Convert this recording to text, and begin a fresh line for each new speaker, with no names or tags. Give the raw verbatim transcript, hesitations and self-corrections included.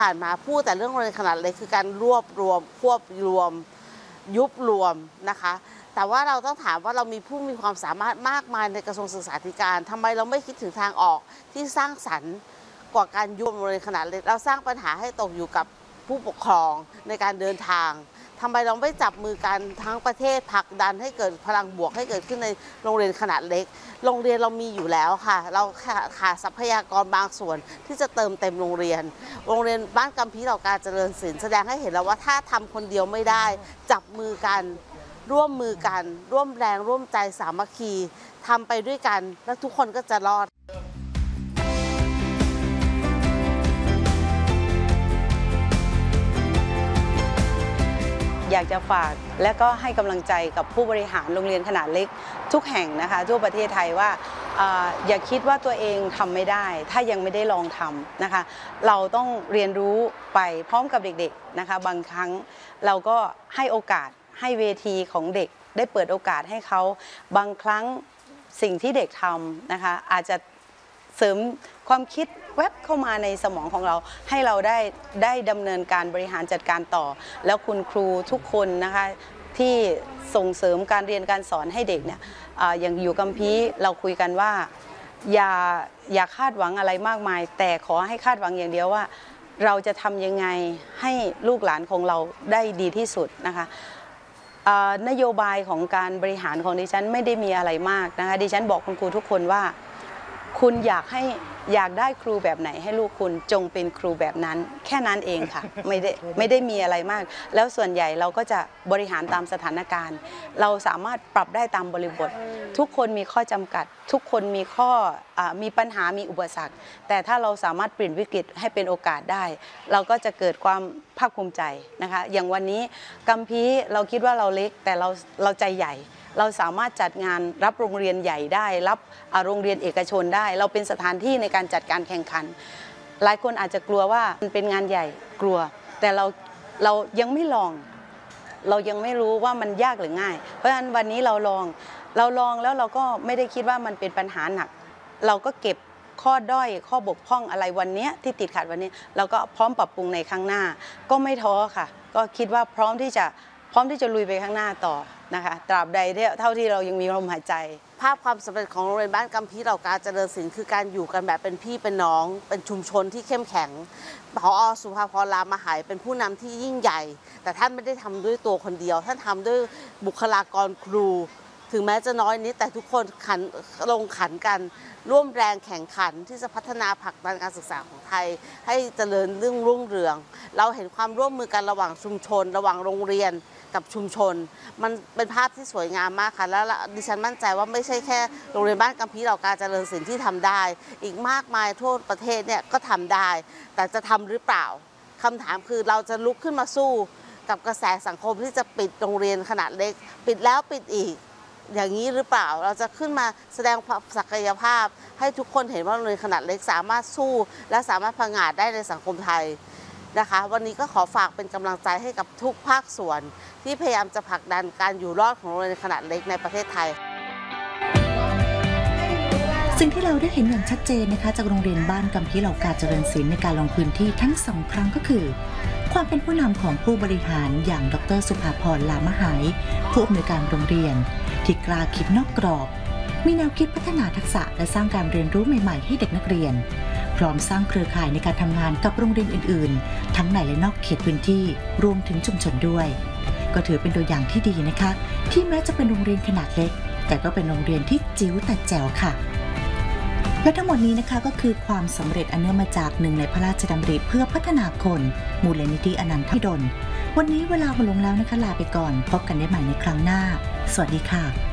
ผ่านมาพูดแต่เรื่องโรงเรียนขนาดเล็กคือการรวบรวมควบรวมยุบรวมนะคะแต่ว่าเราต้องถามว่าเรามีผู้มีความสามารถมากมายในกระทรวงศึกษาธิการทำไมเราไม่คิดถึงทางออกที่สร้างสรรค์กว่าการยุบโรงเรียนขนาดเล็กเราสร้างปัญหาให้ตกอยู่กับผู้ปกครองในการเดินทางทำไมเราไม่จับมือกันทั้งประเทศผลักดันให้เกิดพลังบวกให้เกิดขึ้นในโรงเรียนขนาดเล็กโรงเรียนเรามีอยู่แล้วค่ะเราขาดทรัพยากรบางส่วนที่จะเติมเต็มโรงเรียนโรงเรียนบ้านกัมพีเหล่ากาเจริญศิลป์แสดงให้เห็นแล้วว่าถ้าทำคนเดียวไม่ได้จับมือกันร่วมมือกันร่วมแรงร่วมใจสามัคคีทำไปด้วยกันแล้วทุกคนก็จะรอด
อยากจะฝากและก็ให้กำลังใจกับผู้บริหารโรงเรียนขนาดเล็กทุกแห่งนะคะทั่วประเทศไทยว่าอย่าคิดว่าตัวเองทำไม่ได้ถ้ายังไม่ได้ลองทำนะคะเราต้องเรียนรู้ไปพร้อมกับเด็กๆนะคะบางครั้งเราก็ให้โอกาสให้เวทีของเด็กได้เปิดโอกาสให้เขาบางครั้งสิ่งที่เด็กทำนะคะอาจจะเสริมความคิดแวบเข้ามาในสมองของเราให้เราได้ได้ดำเนินการบริหารจัดการต่อแล้วคุณครูทุกคนนะคะที่ส่งเสริมการเรียนการสอนให้เด็กเนี่ยอย่างอยู่กัมพีเราคุยกันว่าอย่าอย่าคาดหวังอะไรมากมายแต่ขอให้คาดหวังอย่างเดียวว่าเราจะทำยังไงให้ลูกหลานของเราได้ดีที่สุดนะคะนโยบายของการบริหารของดิฉันไม่ได้มีอะไรมากนะคะดิฉันบอกคุณครูทุกคนว่าคุณอยากให้อยากได้ครูแบบไหนให้ลูกคุณจงเป็นครูแบบนั้นแค่นั้นเองค่ะไม่ได้ไม่ได้มีอะไรมากแล้วส่วนใหญ่เราก็จะบริหารตามสถานการณ์เราสามารถปรับได้ตามบริบททุกคนมีข้อจำกัดทุกคนมีข้อมีปัญหามีอุปสรรคแต่ถ้าเราสามารถเปลี่ยนวิกฤตให้เป็นโอกาสได้เราก็จะเกิดความภาคภูมิใจนะคะอย่างวันนี้กัมพีเราคิดว่าเราเล็กแต่เราเราใจใหญ่เราสามารถจัดงานรับโรงเรียนใหญ่ได้รับโรงเรียนเอกชนได้เราเป็นสถานที่ในการจัดการแข่งขันหลายคนอาจจะกลัวว่ามันเป็นงานใหญ่กลัวแต่เราเรายังไม่ลองเรายังไม่รู้ว่ามันยากหรือง่ายเพราะฉะนั้นวันนี้เราลองเราลองแล้วเราก็ไม่ได้คิดว่ามันเป็นปัญหาหนักเราก็เก็บข้อด้อยข้อบกพร่องอะไรวันนี้ที่ติดขัดวันนี้เราก็พร้อมปรับปรุงในครั้งหน้าก็ไม่ท้อค่ะก็คิดว่าพร้อมที่จะพร้อมที่จะลุยไปข้างหน้าต่อนะคะตราบใดเท่าที่เรายังมีลมหายใจ
ภาพความสำเร็จของโรงเรียนบ้านกัมพีเหล่ากาเจริญศิลป์คือการอยู่กันแบบเป็นพี่เป็นน้องเป็นชุมชนที่เข้มแข็งผอ.สุภาพร รามหายเป็นผู้นำที่ยิ่งใหญ่แต่ท่านไม่ได้ทำด้วยตัวคนเดียวท่านทำด้วยบุคลากรครูถึงแม้จะน้อยนิดแต่ทุกคนขันลงขันกันร่วมแรงแข่งขันที่จะพัฒนาผลักดันการศึกษาของไทยให้เจริญเรื่องรุ่งเรืองเราเห็นความร่วมมือกันระหว่างชุมชนระหว่างโรงเรียนกับชุมชนมันเป็นภาพที่สวยงามมากค่ะแล้วดิฉันมั่นใจว่าไม่ใช่แค่โรงเรียนบ้านกัมพีเหล่ากาเจริญศิลป์ที่ทำได้อีกมากมายทั่วประเทศเนี่ยก็ทำได้แต่จะทำหรือเปล่าคำถามคือเราจะลุกขึ้นมาสู้กับกระแสสังคมที่จะปิดโรงเรียนขนาดเล็กปิดแล้วปิดอีกอย่างนี้หรือเปล่าเราจะขึ้นมาแสดงศักยภาพให้ทุกคนเห็นว่าโรงเรียนขนาดเล็กสามารถสู้และสามารถผงาดได้ในสังคมไทยนะคะวันนี้ก็ขอฝากเป็นกำลังใจให้กับทุกภาคส่วนที่พยายามจะผลักดันการอยู่รอดของโรงเรียนขนาดเล็กในประเทศไทย
สิ่งที่เราได้เห็นอย่างชัดเจนนะคะจากโรงเรียนบ้านกัมพีเหล่ากาเจริญศิลป์ในการลงพื้นที่ทั้งสองครั้งก็คือความเป็นผู้นำของผู้บริหารอย่างดร.สุภาพร ลามหายผู้อำนวยการโรงเรียนที่กล้าคิดนอกกรอบมีแนวคิดพัฒนาทักษะและสร้างการเรียนรู้ใหม่ๆให้เด็กนักเรียนพร้อมสร้างเครือข่ายในการทำงานกับโรงเรียนอื่นๆทั้งในและนอกเขตพื้นที่รวมถึงชุมชนด้วยก็ถือเป็นตัวอย่างที่ดีนะคะที่แม้จะเป็นโรงเรียนขนาดเล็กแต่ก็เป็นโรงเรียนที่จิ๋วแต่แจ๋วค่ะและทั้งหมดนี้นะคะก็คือความสำเร็จอันเนื่องมาจากหนึ่งในพระราชดำริเพื่อพัฒนาคนมูลนิธิอนันทดลวันนี้เวลาหมดลงแล้วนะคะลาไปก่อนพบกันได้ใหม่ในครั้งหน้าสวัสดีค่ะ